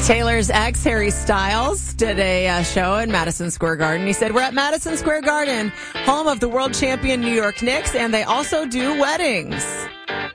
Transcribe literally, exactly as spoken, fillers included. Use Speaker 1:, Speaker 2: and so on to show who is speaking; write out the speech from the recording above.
Speaker 1: Taylor's ex, Harry Styles, did a uh, show in Madison Square Garden. He said, "We're at Madison Square Garden, home of the world champion New York Knicks, and they also do weddings."